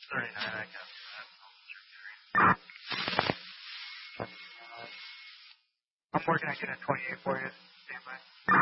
39, I got that. I'm working on getting a 28 for you. Stand by.